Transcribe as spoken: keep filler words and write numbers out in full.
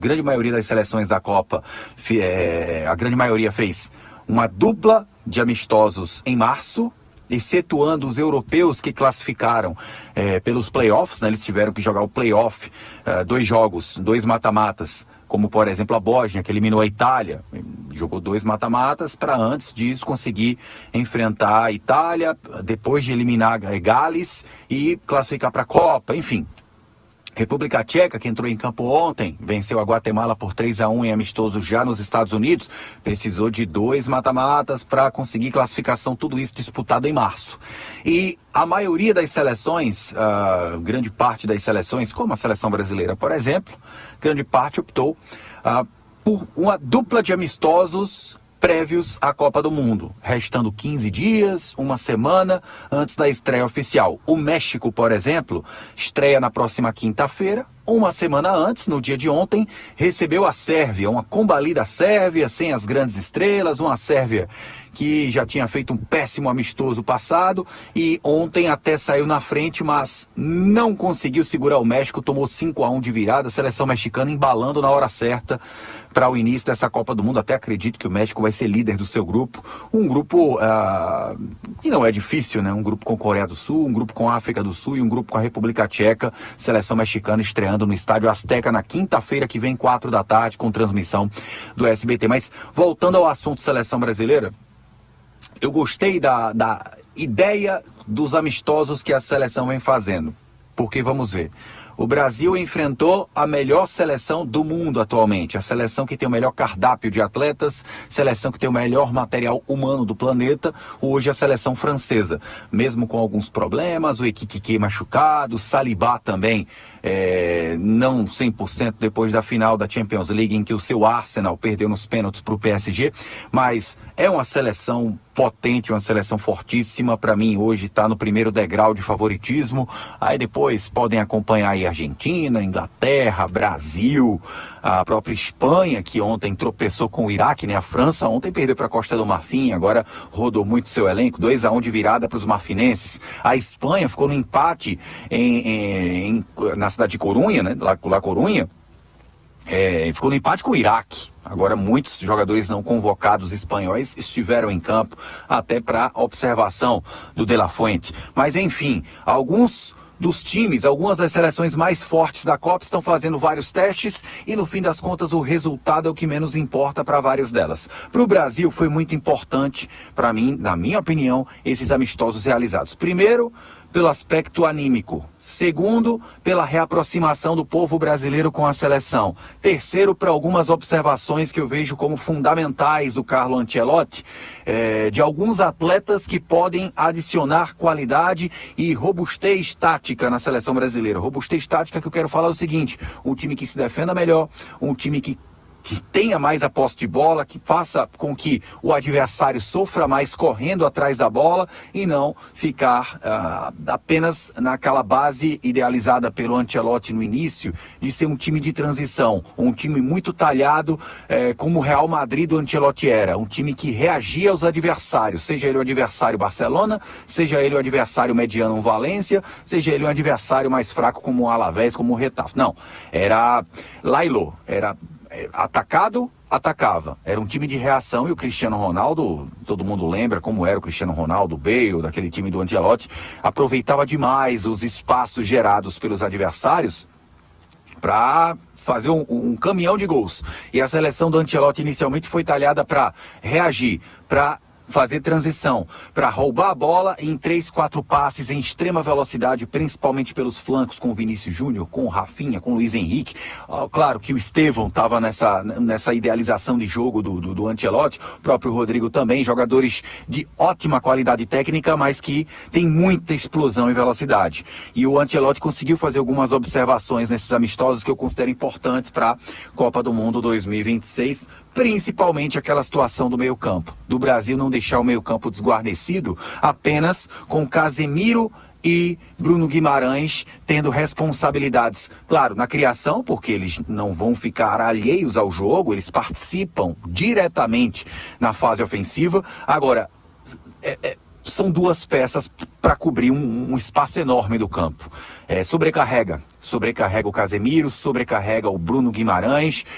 grande maioria das seleções da Copa, é, a grande maioria fez uma dupla de amistosos em março, excetuando os europeus que classificaram é, pelos playoffs, né? Eles tiveram que jogar o playoff, é, dois jogos, dois mata-matas, como por exemplo a Bósnia, que eliminou a Itália, jogou dois mata-matas para antes disso conseguir enfrentar a Itália, depois de eliminar a Gales e classificar para a Copa, enfim. República Tcheca, que entrou em campo ontem, venceu a Guatemala por três a um em amistoso já nos Estados Unidos, precisou de dois mata-matas para conseguir classificação, tudo isso disputado em março. E a maioria das seleções, uh, grande parte das seleções, como a seleção brasileira, por exemplo, grande parte optou uh, por uma dupla de amistosos prévios à Copa do Mundo, restando quinze dias, uma semana antes da estreia oficial. O México, por exemplo, estreia na próxima quinta-feira. Uma semana antes, no dia de ontem, recebeu a Sérvia, uma combalida Sérvia, sem as grandes estrelas, uma Sérvia que já tinha feito um péssimo amistoso passado e ontem até saiu na frente, mas não conseguiu segurar o México, tomou cinco a um de virada, a seleção mexicana embalando na hora certa para o início dessa Copa do Mundo. Até acredito que o México vai ser líder do seu grupo, um grupo uh, que não é difícil, né? Um grupo com Coreia do Sul, um grupo com África do Sul e um grupo com a República Tcheca, seleção mexicana estreando no Estádio Azteca na quinta-feira que vem, quatro da tarde, com transmissão do S B T. Mas voltando ao assunto seleção brasileira, eu gostei da, da ideia dos amistosos que a seleção vem fazendo, porque vamos ver, o Brasil enfrentou a melhor seleção do mundo atualmente, a seleção que tem o melhor cardápio de atletas, seleção que tem o melhor material humano do planeta, hoje a seleção francesa, mesmo com alguns problemas, o Ekitike machucado, o Saliba também é, não cem por cento depois da final da Champions League, em que o seu Arsenal perdeu nos pênaltis para o P S G, mas é uma seleção potente, uma seleção fortíssima. Para mim hoje está no primeiro degrau de favoritismo, aí depois podem acompanhar aí a Argentina, Inglaterra, Brasil, a própria Espanha, que ontem tropeçou com o Iraque, né? A França ontem perdeu para a Costa do Marfim, agora rodou muito seu elenco, dois a um de virada para os marfinenses. A Espanha ficou no empate em, em, em, na cidade de Corunha, né? La, La Corunha, é, ficou no empate com o Iraque. Agora muitos jogadores não convocados espanhóis estiveram em campo até para observação do De La Fuente. Mas enfim, alguns dos times, algumas das seleções mais fortes da Copa estão fazendo vários testes e no fim das contas o resultado é o que menos importa para várias delas. Para o Brasil foi muito importante, para mim, na minha opinião, esses amistosos realizados. Primeiro, pelo aspecto anímico. Segundo, pela reaproximação do povo brasileiro com a seleção. Terceiro, para algumas observações que eu vejo como fundamentais do Carlo Ancelotti, é, de alguns atletas que podem adicionar qualidade e robustez tática na seleção brasileira. Robustez tática que eu quero falar é o seguinte: um time que se defenda melhor, um time que que tenha mais a posse de bola, que faça com que o adversário sofra mais correndo atrás da bola e não ficar uh, apenas naquela base idealizada pelo Ancelotti no início, de ser um time de transição, um time muito talhado, eh, como o Real Madrid do Ancelotti era, um time que reagia aos adversários, seja ele o adversário Barcelona, seja ele o adversário mediano um Valência, seja ele um adversário mais fraco como o Alavés, como o Retafe. Não, era Lailo, era atacado, atacava. Era um time de reação e o Cristiano Ronaldo, todo mundo lembra como era o Cristiano Ronaldo, o Bale, daquele time do Ancelotti, aproveitava demais os espaços gerados pelos adversários para fazer um, um caminhão de gols. E a seleção do Ancelotti inicialmente foi talhada para reagir, para fazer transição, para roubar a bola em três, quatro passes em extrema velocidade, principalmente pelos flancos, com o Vinícius Júnior, com o Rafinha, com o Luiz Henrique. Oh, claro que o Estevão estava nessa, nessa idealização de jogo do, do, do Ancelotti, o próprio Rodrigo também, jogadores de ótima qualidade técnica, mas que tem muita explosão e velocidade. E o Ancelotti conseguiu fazer algumas observações nesses amistosos que eu considero importantes para a Copa do Mundo dois mil e vinte e seis, principalmente aquela situação do meio campo, do Brasil não deixar o meio campo desguarnecido apenas com Casemiro e Bruno Guimarães tendo responsabilidades, claro, na criação, porque eles não vão ficar alheios ao jogo, eles participam diretamente na fase ofensiva. Agora, é, é, são duas peças para cobrir um, um espaço enorme do campo. É, sobrecarrega, sobrecarrega o Casemiro, sobrecarrega o Bruno Guimarães,